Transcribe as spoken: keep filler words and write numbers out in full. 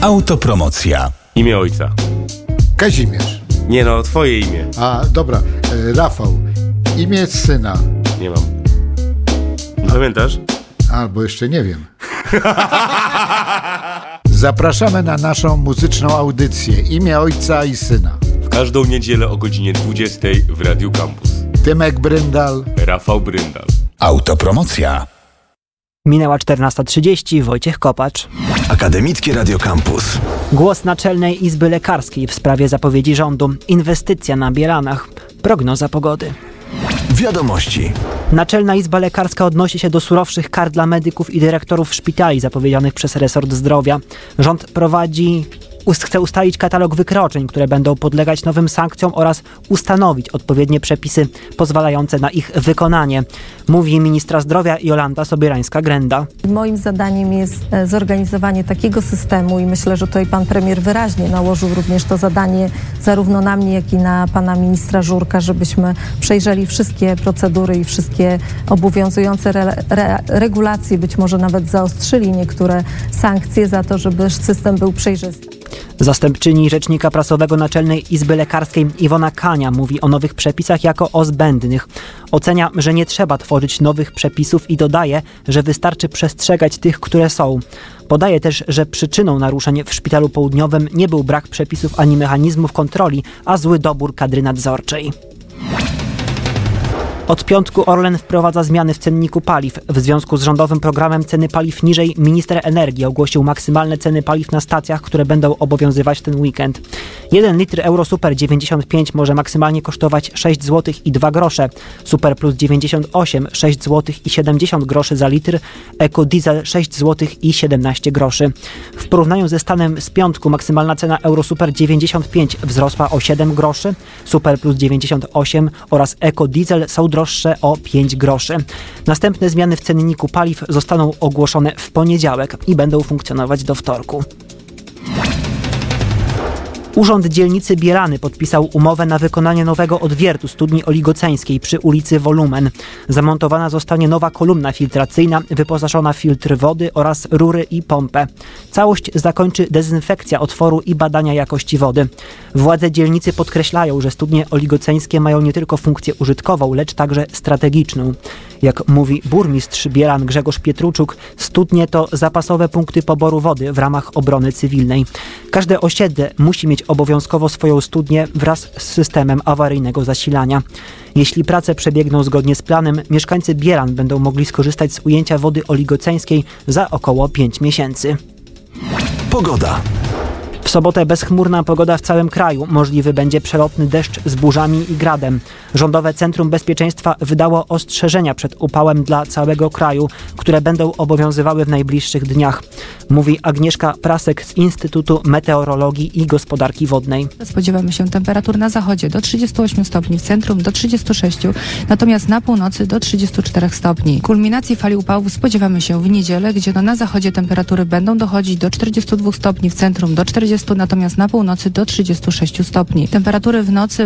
Autopromocja. Imię ojca. Kazimierz. Nie no, twoje imię. A, dobra. E, Rafał. Imię syna. Nie mam. Pamiętasz? Albo jeszcze nie wiem. Zapraszamy na naszą muzyczną audycję Imię ojca i syna. W każdą niedzielę o godzinie dwudziestej w Radiu Campus. Tymek Bryndal. Rafał Bryndal. Autopromocja. Minęła czternasta trzydzieści, Wojciech Kopacz. Akademickie Radio Campus. Głos Naczelnej Izby Lekarskiej w sprawie zapowiedzi rządu. Inwestycja na Bielanach. Prognoza pogody. Wiadomości. Naczelna Izba Lekarska odnosi się do surowszych kar dla medyków i dyrektorów szpitali zapowiedzianych przez resort zdrowia. Rząd prowadzi... chce ustalić katalog wykroczeń, które będą podlegać nowym sankcjom oraz ustanowić odpowiednie przepisy pozwalające na ich wykonanie, mówi ministra zdrowia Jolanta Sobierańska-Grenda. Moim zadaniem jest zorganizowanie takiego systemu i myślę, że tutaj pan premier wyraźnie nałożył również to zadanie zarówno na mnie, jak i na pana ministra Żurka, żebyśmy przejrzeli wszystkie procedury i wszystkie obowiązujące re, re, regulacje, być może nawet zaostrzyli niektóre sankcje za to, żeby system był przejrzysty. Zastępczyni rzecznika prasowego Naczelnej Izby Lekarskiej Iwona Kania mówi o nowych przepisach jako o zbędnych. Ocenia, że nie trzeba tworzyć nowych przepisów i dodaje, że wystarczy przestrzegać tych, które są. Podaje też, że przyczyną naruszeń w Szpitalu Południowym nie był brak przepisów ani mechanizmów kontroli, a zły dobór kadry nadzorczej. Od piątku Orlen wprowadza zmiany w cenniku paliw. W związku z rządowym programem ceny paliw niżej minister energii ogłosił maksymalne ceny paliw na stacjach, które będą obowiązywać ten weekend. jeden litr Eurosuper dziewięćdziesiąt pięć może maksymalnie kosztować sześć złotych i dwa grosze. Super Plus dziewięćdziesiąt osiem sześć złotych i siedemdziesiąt groszy za litr. Ecodiesel sześć złotych i siedemnaście groszy. W porównaniu ze stanem z piątku maksymalna cena Eurosuper dziewięćdziesiąt pięć wzrosła o siedem groszy. Super Plus dziewięćdziesiąt osiem oraz Ecodiesel są droższe o pięć groszy. Następne zmiany w cenniku paliw zostaną ogłoszone w poniedziałek i będą funkcjonować do wtorku. Urząd Dzielnicy Bielany podpisał umowę na wykonanie nowego odwiertu studni oligoceńskiej przy ulicy Wolumen. Zamontowana zostanie nowa kolumna filtracyjna, wyposażona w filtr wody oraz rury i pompę. Całość zakończy dezynfekcja otworu i badania jakości wody. Władze dzielnicy podkreślają, że studnie oligoceńskie mają nie tylko funkcję użytkową, lecz także strategiczną. Jak mówi burmistrz Bielan Grzegorz Pietruczuk, studnie to zapasowe punkty poboru wody w ramach obrony cywilnej. Każde osiedle musi mieć obowiązkowo swoją studnię wraz z systemem awaryjnego zasilania. Jeśli prace przebiegną zgodnie z planem, mieszkańcy Bielan będą mogli skorzystać z ujęcia wody oligoceńskiej za około pięć miesięcy. Pogoda. W sobotę bezchmurna pogoda w całym kraju. Możliwy będzie przelotny deszcz z burzami i gradem. Rządowe Centrum Bezpieczeństwa wydało ostrzeżenia przed upałem dla całego kraju, które będą obowiązywały w najbliższych dniach. Mówi Agnieszka Prasek z Instytutu Meteorologii i Gospodarki Wodnej. Spodziewamy się temperatur na zachodzie do trzydziestu ośmiu stopni, w centrum do trzydziestu sześciu, natomiast na północy do trzydziestu czterech stopni. Kulminacji fali upałów spodziewamy się w niedzielę, gdzie no na zachodzie temperatury będą dochodzić do czterdziestu dwóch stopni, w centrum do czterdziestu, natomiast na północy do trzydziestu sześciu stopni. Temperatury w nocy